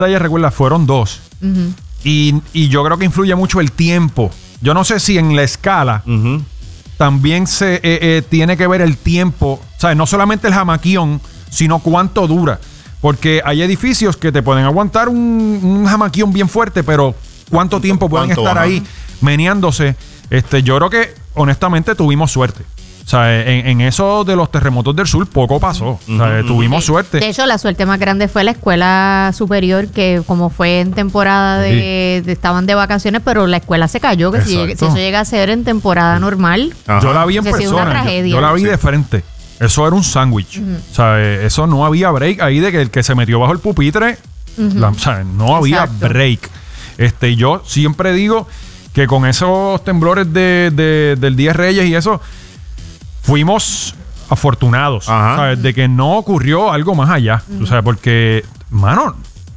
ayer, recuerda, fueron 2. Uh-huh. Y yo creo que influye mucho el tiempo. Yo no sé si en la escala también se tiene que ver el tiempo. O sea, no solamente el jamaquión, sino cuánto dura. Porque hay edificios que te pueden aguantar un jamaquión bien fuerte, pero ¿cuánto tiempo pueden estar ahí meneándose? Yo creo que, honestamente, tuvimos suerte. O sea, en eso de los terremotos del sur poco pasó. O sea, tuvimos suerte. De hecho, la suerte más grande fue la escuela superior, que como fue en temporada estaban de vacaciones, pero la escuela se cayó, que si eso llega a ser en temporada normal. Yo la vi en persona. Yo la vi de frente. Eso era un sándwich. O sea, eso no había break ahí de que el que se metió bajo el pupitre, o sea, no había break. Yo siempre digo que con esos temblores del Día de Reyes y eso, fuimos afortunados, ¿sabes? De que no ocurrió algo más allá. O sea, porque, mano,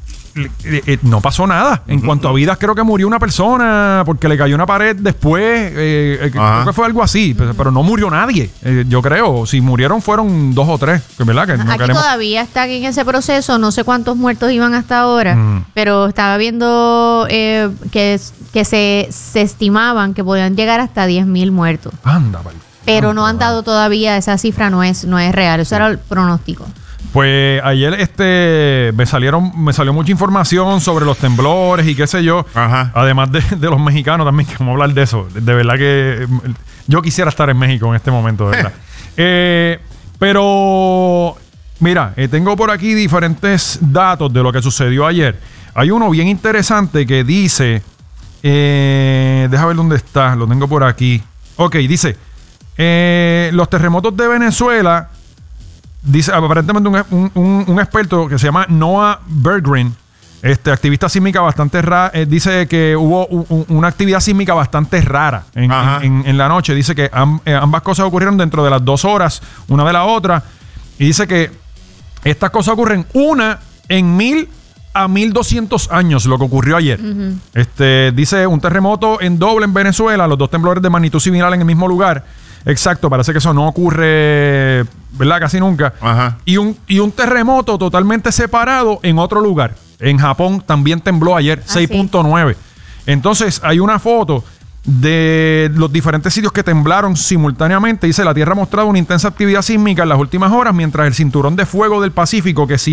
no pasó nada. En cuanto a vidas, creo que murió una persona porque le cayó una pared después. Creo que fue algo así, pero no murió nadie. Yo creo. Si murieron fueron 2 o 3. ¿Verdad? Que no aquí todavía está en ese proceso. No sé cuántos muertos iban hasta ahora, pero estaba viendo que se estimaban que podían llegar hasta 10,000 muertos. Anda, vale. Pero no han dado todavía, esa cifra no es real. Eso era el pronóstico. Pues ayer me salió mucha información sobre los temblores y qué sé yo. Además de los mexicanos también, que vamos a hablar de eso. De verdad que yo quisiera estar en México en este momento, de verdad. Pero mira, tengo por aquí diferentes datos de lo que sucedió ayer. Hay uno bien interesante que dice, deja ver dónde está, lo tengo por aquí. Ok, dice, los terremotos de Venezuela. Dice aparentemente un experto que se llama Noah Berggren, activista sísmica bastante rara, dice que hubo una actividad sísmica bastante rara en la noche. Dice que ambas cosas ocurrieron dentro de las 2 horas, una de la otra. Y dice que estas cosas ocurren una en 1000 a 1200 años, lo que ocurrió ayer. Dice un terremoto en doble en Venezuela, los 2 temblores de magnitud similar en el mismo lugar. Exacto, parece que eso no ocurre, ¿verdad? Casi nunca. Y un terremoto totalmente separado en otro lugar. En Japón también tembló ayer, 6.9. Entonces, hay una foto de los diferentes sitios que temblaron simultáneamente. Dice, la Tierra ha mostrado una intensa actividad sísmica en las últimas horas, mientras el cinturón de fuego del Pacífico, que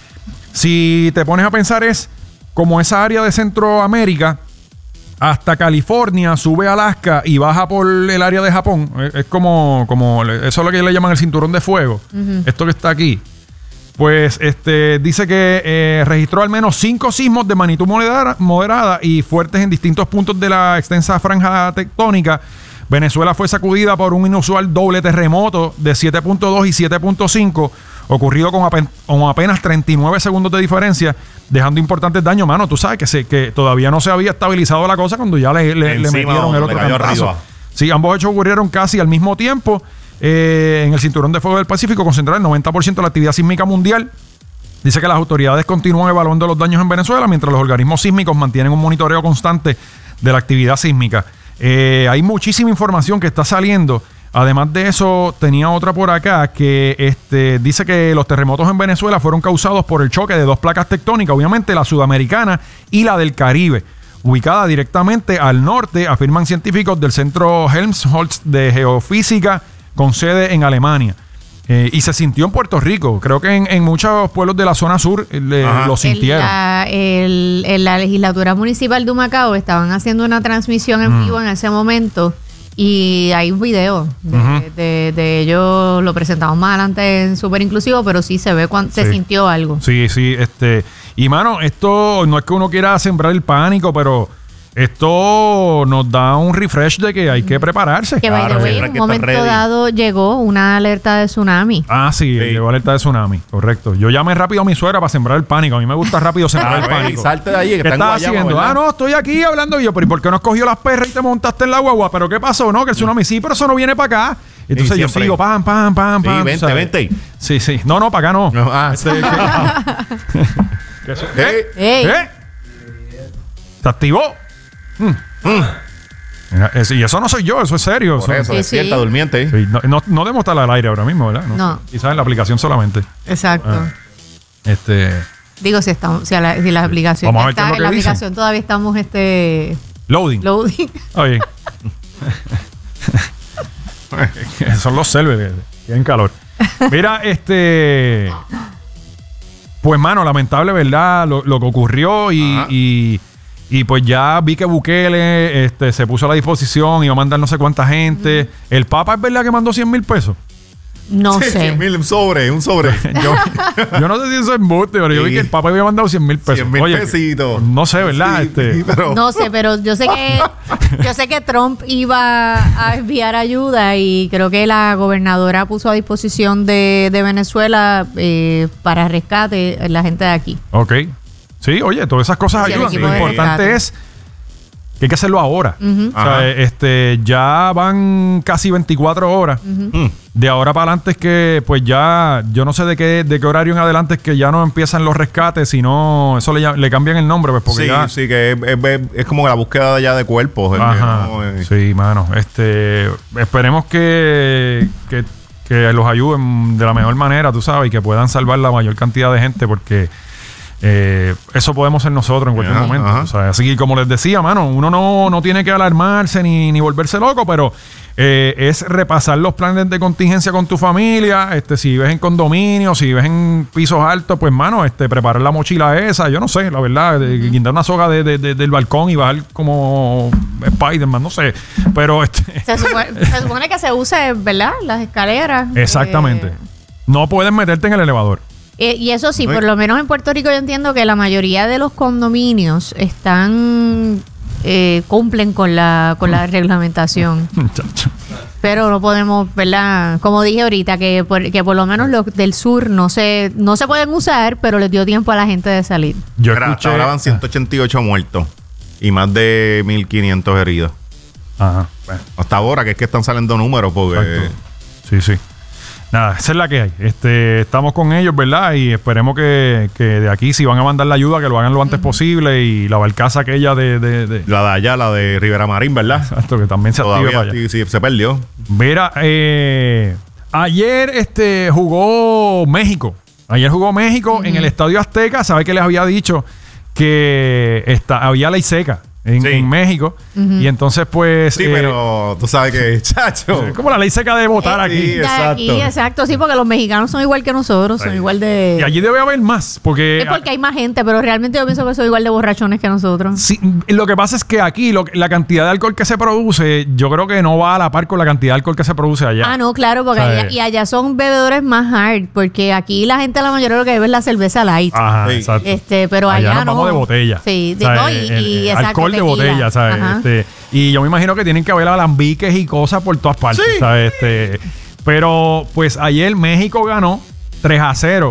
si te pones a pensar es como esa área de Centroamérica, hasta California, sube a Alaska y baja por el área de Japón. Es como eso es lo que le llaman el cinturón de fuego. Esto que está aquí. Pues dice que registró al menos 5 sismos de magnitud moderada y fuertes en distintos puntos de la extensa franja tectónica. Venezuela fue sacudida por un inusual doble terremoto de 7.2 y 7.5, ocurrido con apenas 39 segundos de diferencia, dejando importantes daños. Mano, tú sabes que todavía no se había estabilizado la cosa cuando ya le metieron el otro cantazo. Sí, ambos hechos ocurrieron casi al mismo tiempo en el cinturón de fuego del Pacífico, concentrado el 90% de la actividad sísmica mundial. Dice que las autoridades continúan evaluando los daños en Venezuela, mientras los organismos sísmicos mantienen un monitoreo constante de la actividad sísmica. Hay muchísima información que está saliendo. Además de eso, tenía otra por acá que dice que los terremotos en Venezuela fueron causados por el choque de 2 placas tectónicas, obviamente la sudamericana y la del Caribe, ubicada directamente al norte, afirman científicos del Centro Helmholtz de Geofísica con sede en Alemania. Y se sintió en Puerto Rico. Creo que en muchos pueblos de la zona sur lo sintieron. En la legislatura municipal de Humacao estaban haciendo una transmisión en vivo en ese momento. Y hay un video de ellos, lo presentamos más adelante en Súper Inclusivo, pero sí se ve cuando se sintió algo. Sí. Y mano, esto no es que uno quiera sembrar el pánico, pero esto nos da un refresh de que hay que prepararse. Que en un momento dado llegó una alerta de tsunami. Sí, llegó alerta de tsunami, correcto. Yo llamé rápido a mi suegra para sembrar el pánico. A mí me gusta rápido sembrar el pánico. Salte de allí, ¿qué estás haciendo? No, estoy aquí hablando yo. Pero ¿y por qué no escogió las perras y te montaste en la guagua? ¿Pero qué pasó? No, que el tsunami pero eso no viene para acá. Entonces yo sigo, pam. Sí, vente. Sí. No, para acá no. ¿Se activó? Y eso no soy yo, eso es serio. Por eso, despierta, durmiente. Sí, no debemos estar al aire ahora mismo, ¿verdad? No. Quizás en la aplicación solamente. Exacto. Digo, si la aplicación Vamos a ver qué es está, lo en la que dicen. aplicación todavía estamos Loading. Oye. Son los servers que tienen calor. Mira, pues, mano, lamentable, ¿verdad? Lo que ocurrió y pues ya vi que Bukele se puso a la disposición y va a mandar no sé cuánta gente. El Papa, ¿es verdad que mandó 100,000 pesos? No Sí, sé. 100,000, un sobre. yo no sé si eso es embuste, pero yo vi que el Papa había mandado 100,000 pesos. 100,000 pesitos. No sé, ¿verdad? Sí, pero... No sé, pero yo sé que Trump iba a enviar ayuda y creo que la gobernadora puso a disposición de Venezuela para rescate la gente de aquí. Ok. Sí, oye, todas esas cosas Sí, el ayudan. equipo Lo de importante rescate. es que hay que hacerlo ahora. Ujú. O sea, ya van casi 24 horas. De ahora para adelante es que, pues ya, yo no sé de qué horario en adelante es que ya no empiezan los rescates, sino eso le cambian el nombre, pues porque Sí, ya... sí, que es como la búsqueda ya de cuerpos. Ajá. Sí, mano. Esperemos que los ayuden de la mejor manera, tú sabes, y que puedan salvar la mayor cantidad de gente, porque eso podemos ser nosotros en cualquier momento. O sea, así que, como les decía, mano, uno no tiene que alarmarse ni volverse loco, pero es repasar los planes de contingencia con tu familia. Si vives en condominio, si vives en pisos altos, pues, mano, preparar la mochila esa, yo no sé, la verdad, guindar una soga del balcón y bajar como Spider-Man, no sé, pero Se supone que se use, ¿verdad? Las escaleras. exactamente. No puedes meterte en el elevador. Y eso sí, por lo menos en Puerto Rico yo entiendo que la mayoría de los condominios cumplen con la reglamentación. Muchacho. Pero no podemos, ¿verdad? Como dije ahorita, que por lo menos los del sur no se pueden usar, pero les dio tiempo a la gente de salir. Yo Hasta escuché... ahora van 188 muertos y más de 1,500 heridos. Ajá. Bueno, Hasta ahora, que es que están saliendo números, porque... exacto. Sí. Nada, esa es la que hay. Estamos con ellos, ¿verdad? Y esperemos que de aquí, si van a mandar la ayuda, que lo hagan lo antes posible. Y la barcaza aquella de La de allá, la de Rivera Marín, ¿verdad? exacto, que también se active Todavía para allá. sí, se perdió. Mira, ayer jugó México. Ayer jugó México en el Estadio Azteca. ¿Sabe que les había dicho que había ley seca en México? Y entonces, pues... Sí, pero tú sabes que, chacho... como la ley seca de votar aquí. Sí, exacto. Exacto, sí, porque los mexicanos son igual que nosotros, son igual de... Y allí debe haber más, porque... Es porque hay más gente, pero realmente yo pienso que son igual de borrachones que nosotros. Sí, lo que pasa es que aquí la cantidad de alcohol que se produce, yo creo que no va a la par con la cantidad de alcohol que se produce allá. Ah, no, claro, porque allá son bebedores más hard, porque aquí la gente, la mayoría de lo que bebe es la cerveza light. Ajá, Sí. exacto. Pero allá nos vamos no. de botella. Sí, O sea, exacto, alcohol de tequila. botella, ¿sabes? Ajá. Y yo me imagino que tienen que haber alambiques y cosas por todas partes, Sí. ¿sabes? Pero pues ayer México ganó 3-0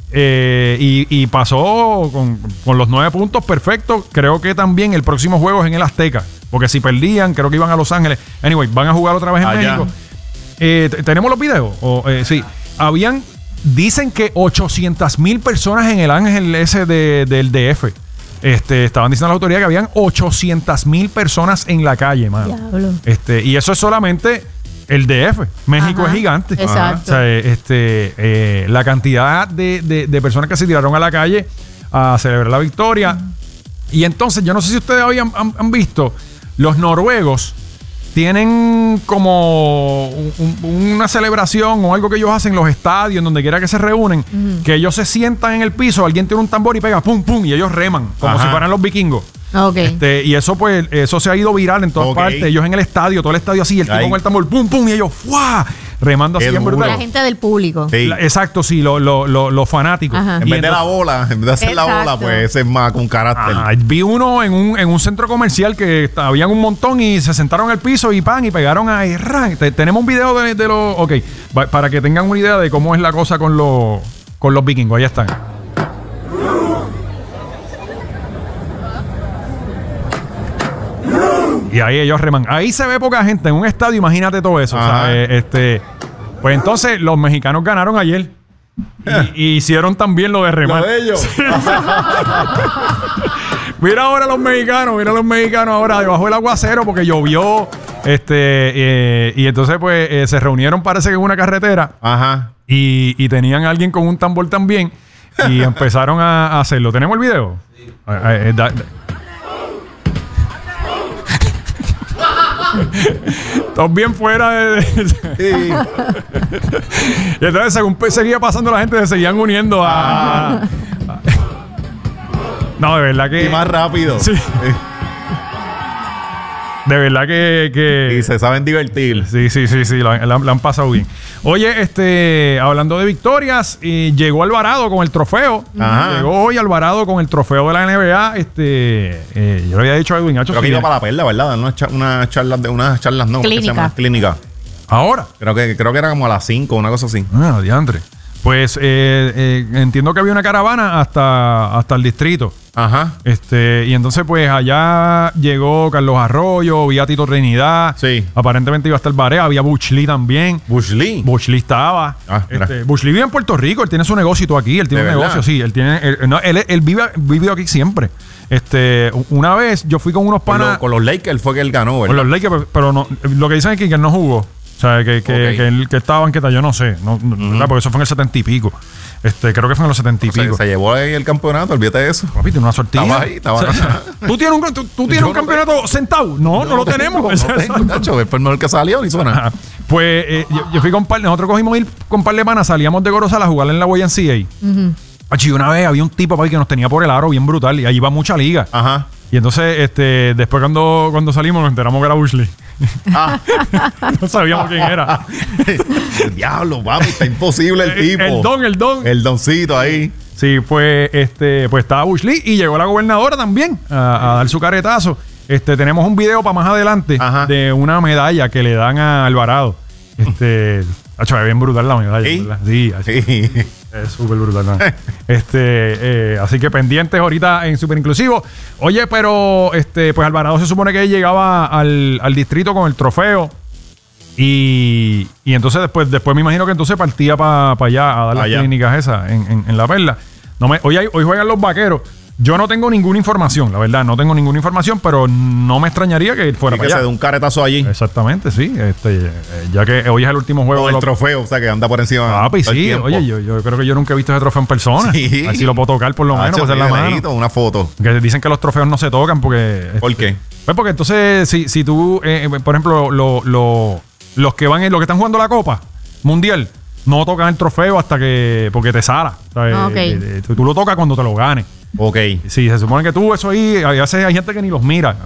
y pasó con los 9 puntos perfectos. Creo que también el próximo juego es en el Azteca, porque si perdían, creo que iban a Los Ángeles. Anyway, van a jugar otra vez en Allá. México. ¿Tenemos los videos? Sí. Dicen que 800,000 personas en el Ángel ese del DF. Estaban diciendo las autoridades que habían 800,000 personas en la calle, mano. Diablo. Y eso es solamente el DF. México Ajá, es gigante. exacto. O sea, la cantidad de personas que se tiraron a la calle a celebrar la victoria. Y entonces, yo no sé si ustedes han visto, los noruegos tienen como una celebración o algo que ellos hacen en los estadios, en donde quiera que se reúnen, que ellos se sientan en el piso, alguien tiene un tambor y pega pum, pum, y ellos reman, como Ajá. si fueran los vikingos. Ok. Y eso, pues, eso se ha ido viral en todas Ok. partes. Ellos en el estadio, todo el estadio así, el tipo Ahí. con el tambor, pum, pum, y ellos, ¡fuah! Remando así Qué en duro. brutal. La gente del público. Sí. Exacto, sí, los fanáticos. Ajá. En Y vez de la entonces- bola, en vez de hacer la bola, Exacto. pues ese es más con carácter. Vi uno en un centro comercial que habían un montón y se sentaron al piso y pan y pegaron ahí. Tenemos un video de los... Ok, para que tengan una idea de cómo es la cosa con los vikingos. Ahí están. Y ahí ellos reman. Ahí se ve poca gente en un estadio, imagínate todo eso. O sea, Ajá. pues entonces los mexicanos ganaron ayer. Y hicieron también lo de remar. Lo de ellos. Mira ahora los mexicanos ahora debajo del aguacero porque llovió. Y entonces pues se reunieron, parece que en una carretera Ajá. y tenían a alguien con un tambor también. y empezaron a hacerlo. ¿Tenemos el video? Sí. Todos bien fuera de... Sí. Y entonces según seguía pasando la gente se seguían uniendo a... No, de verdad que... Y más rápido. Sí. De verdad que... Y se saben divertir. Sí, la han pasado bien. Oye, hablando de victorias, llegó Alvarado con el trofeo. Ajá. Llegó hoy Alvarado con el trofeo de la NBA. Yo le había dicho a Edwin Hacho. Creo que iba para la Perla, ¿verdad? Unas charlas no. Clínica. Ahora. Creo que era como a las 5, una cosa así. Ah, diantre. Pues entiendo que había una caravana hasta el distrito. Ajá. Y entonces, pues, allá llegó Carlos Arroyo, vi a Tito Trinidad. Sí. Aparentemente iba a estar Barea, había Bush Lee también. Bush Lee estaba. Bush Lee vive en Puerto Rico, él tiene su negocio aquí, él tiene un negocio, sí. Él vive aquí siempre. Una vez yo fui con unos panas. Con los Lakers fue que él ganó, ¿verdad? Con los Lakers, pero no, lo que dicen es que él no jugó. O sea, que él que estaba banqueta, yo no sé. Porque eso fue en el 70 y pico. Creo que fue en los 70 y pico. Se llevó ahí el campeonato, olvídate de eso. Papi, tiene una sortilla. Estaba ahí. ¿Tú tienes un campeonato sentado? No lo tenemos. No tengo, tacho. Después no el que salió ni suena. Pues yo fui con nosotros cogimos ir con par de panas, salíamos de Corozal a jugar en la YMCA. Y una vez había un tipo, papi, que nos tenía por el aro bien brutal y allí iba mucha liga. Ajá. Y entonces, después cuando salimos nos enteramos que era Bush Lee. No sabíamos quién era. Diablo, papi, está imposible el tipo. El don. El doncito ahí. Sí, pues estaba Bush Lee y llegó la gobernadora también a dar su caretazo. Tenemos un video para más adelante. Ajá. De una medalla que le dan a Alvarado. Es bien brutal la medalla. ¿Sí? ¿Verdad? Sí. Es súper brutal, ¿no? Así que pendientes ahorita en Super Inclusivo. Oye, pero pues Alvarado se supone que llegaba al distrito con el trofeo. Y entonces después me imagino que entonces partía para allá a dar las clínicas esas en La Perla. Hoy juegan los Vaqueros. Yo no tengo ninguna información, la verdad, no tengo ninguna información, pero no me extrañaría que fuera para allá. Que se dé un caretazo allí. Exactamente, sí. Ya que hoy es el último juego. Con el trofeo, o sea, que anda por encima. Pues sí, oye, yo creo que yo nunca he visto ese trofeo en persona. Sí. Así lo puedo tocar por lo menos, hacer la mano. Una foto. Que dicen que los trofeos no se tocan porque... ¿Por qué? Pues porque entonces, si tú, por ejemplo, los que están jugando la Copa Mundial, no tocan el trofeo porque te sala. Okay. Tú lo tocas cuando te lo ganes. Ok. Sí, se supone que tú eso ahí, a veces hay gente que ni los mira.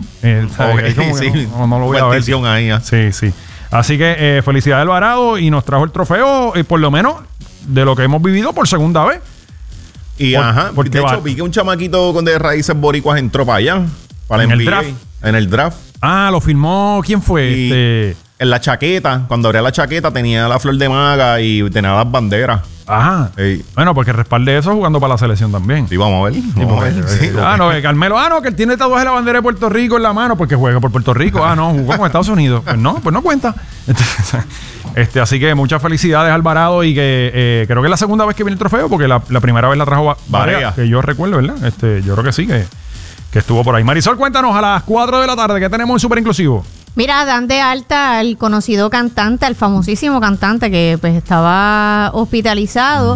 Sí. No lo voy a ver. Ahí, Sí. Así que felicidades Alvarado y nos trajo el trofeo, por lo menos de lo que hemos vivido por segunda vez. Y de hecho vi que un chamaquito de raíces boricuas entró para allá. Para el draft. En el draft. Lo firmó, ¿quién fue? En la chaqueta, cuando abría la chaqueta tenía la flor de maga y tenía las banderas. Ajá. Sí. Bueno, porque respalde eso jugando para la selección también. Sí, vamos a ver. Sí. Carmelo, que él tiene tatuaje de la bandera de Puerto Rico en la mano porque juega por Puerto Rico. No, jugó con Estados Unidos. Pues no cuenta. Entonces, así que muchas felicidades a Alvarado y que creo que es la segunda vez que viene el trofeo porque la primera vez la trajo Barea, que yo recuerdo, ¿verdad? Yo creo que sí, que estuvo por ahí. Marisol, cuéntanos a las 4 de la tarde que tenemos en Super Inclusivo. Mira, dan de alta al conocido cantante, al famosísimo cantante que pues estaba hospitalizado.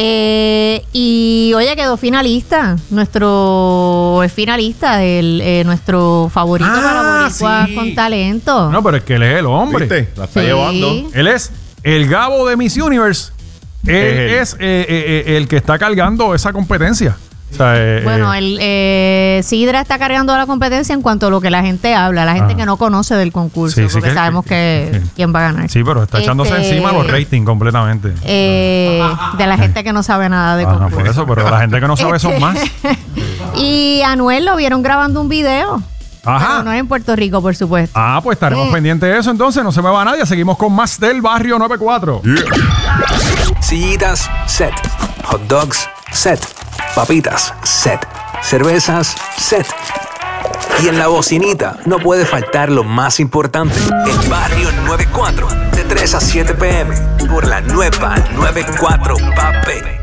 Y oye, quedó finalista. Es finalista, nuestro favorito para boricuas con talento. No, pero es que él es el hombre. ¿Viste? La está llevando. Él es el Gabo de Miss Universe. Él es el que está cargando esa competencia. O sea, bueno, Sidra está cargando la competencia en cuanto a lo que la gente habla, la gente que no conoce del concurso, porque sabemos quién va a ganar. Sí, pero está echándose encima los ratings completamente. De la gente que no sabe nada de concurso. Por eso, pero la gente que no sabe son más. Y a Anuel lo vieron grabando un video. Ajá. Pero no es en Puerto Rico, por supuesto. Pues estaremos pendientes de eso entonces, no se me va nadie. Seguimos con más del Barrio 94. Sillitas, set. Hot dogs, set. Papitas, set. Cervezas, set. Y en la bocinita no puede faltar lo más importante. El Barrio 94, de 3 a 7 p.m. por la nueva 94, papi.